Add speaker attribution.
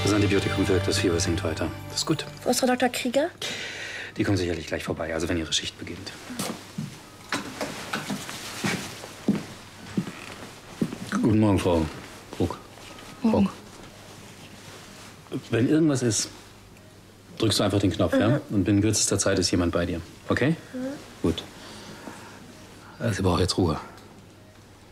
Speaker 1: Das Antibiotikum wirkt, das Fieber sinkt weiter. Das ist gut.
Speaker 2: Wo ist Frau Dr. Krieger?
Speaker 1: Die kommt sicherlich gleich vorbei, also wenn Ihre Schicht beginnt. Guten Morgen, Frau Bruck. Bruck. Wenn irgendwas ist, drückst du einfach den Knopf, ja? Und binnen kürzester Zeit ist jemand bei dir. Okay? Gut. Sie braucht jetzt Ruhe.